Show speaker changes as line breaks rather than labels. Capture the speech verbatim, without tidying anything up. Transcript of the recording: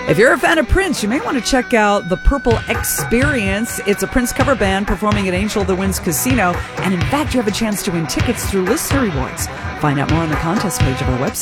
If you're a fan of Prince, you may want to check out the Purple Experience. It's a Prince cover band performing at Angel of the Winds Casino. And in fact, you have a chance to win tickets through listener rewards. Find out more on the contest page of our website.